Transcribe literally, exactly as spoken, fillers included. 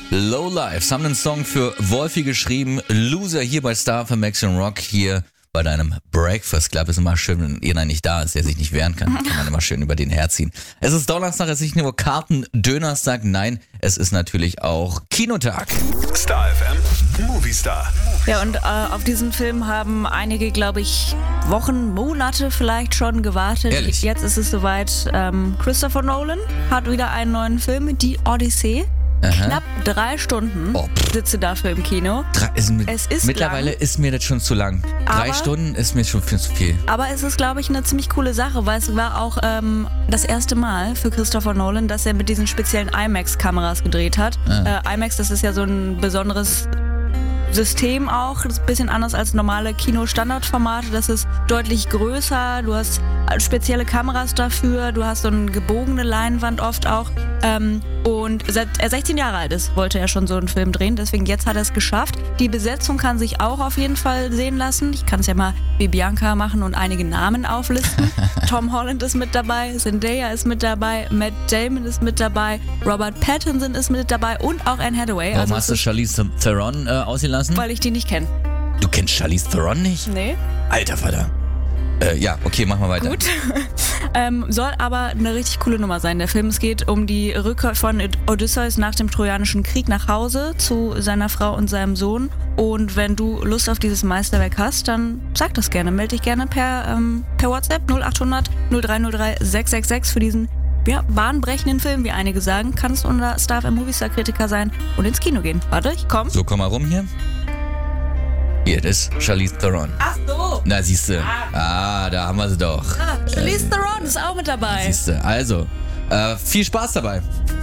Low Lives haben einen Song für Wolfi geschrieben. Loser hier bei Star für Max und Rock hier bei deinem Breakfast Club. Ist immer schön, wenn einer nicht da ist, der sich nicht wehren kann. Kann man immer schön über den herziehen. Es ist Donnerstag, es ist nicht nur Karten-Dönerstag. Nein, es ist natürlich auch Kinotag. Star F M Movie Star. Ja, und äh, auf diesen Film haben einige, glaube ich, Wochen, Monate vielleicht schon gewartet. Ehrlich? Jetzt ist es soweit. Ähm, Christopher Nolan hat wieder einen neuen Film, Die Odyssee. Aha. Knapp drei Stunden Oh. sitze dafür im Kino. Drei, ist, mit, Es ist mittlerweile lang. ist mir das schon zu lang. Drei Aber- Stunden ist mir schon viel zu viel. Aber es ist, glaube ich, eine ziemlich coole Sache, weil es war auch ähm, das erste Mal für Christopher Nolan, dass er mit diesen speziellen IMAX-Kameras gedreht hat. Ah. Äh, IMAX, das ist ja so ein besonderes System auch. Das ist ein bisschen anders als normale Kino-Standardformate. Das ist deutlich größer. Du hast spezielle Kameras dafür. Du hast so eine gebogene Leinwand oft auch. Ähm, und seit er sechzehn Jahre alt ist, wollte er schon so einen Film drehen. Deswegen jetzt hat er es geschafft. Die Besetzung kann sich auch auf jeden Fall sehen lassen. Ich kann es ja mal wie Bianca machen und einige Namen auflisten. Tom Holland ist mit dabei, Zendaya ist mit dabei, Matt Damon ist mit dabei, Robert Pattinson ist mit dabei und auch Anne Hathaway. Warum Also hast es du ist, Charlize Theron äh, ausgelassen? weil ich die nicht kenne. Du kennst Charlize Theron nicht? Nee. Alter Vater. Äh, ja, okay, mach mal weiter. Gut. ähm, soll aber eine richtig coole Nummer sein. Der Film, es geht um die Rückkehr von Odysseus nach dem Trojanischen Krieg nach Hause zu seiner Frau und seinem Sohn. Und wenn du Lust auf dieses Meisterwerk hast, dann sag das gerne. Melde dich gerne per, ähm, per WhatsApp null acht hundert null drei null drei sechs sechs sechs für diesen ja, bahnbrechenden Film, wie einige sagen. Kannst du unser Star F M Movie Star Kritiker sein und ins Kino gehen. Warte, ich komm. So, komm mal rum hier. Hier, das ist Charlize Theron. Ach so. Na, siehste. Ah, da haben wir sie doch. Ah, Charlize Theron ist auch mit dabei. Siehste. Also, äh, viel Spaß dabei.